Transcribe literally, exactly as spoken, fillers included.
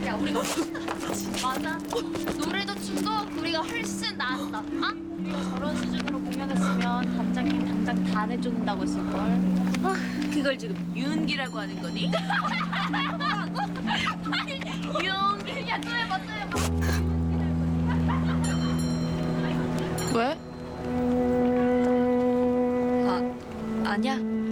야 우리가 맞아. 노래도 춤도 우리가 훨씬 나았어. 어? 우리가 저런 수준으로 공연했으면 단장님 당장 다 내쫓는다고 했을걸. 아, 그걸 지금 윤기라고 하는 거니? 용기. 야 또 해봐 또 해봐. 왜? 아, 아니야.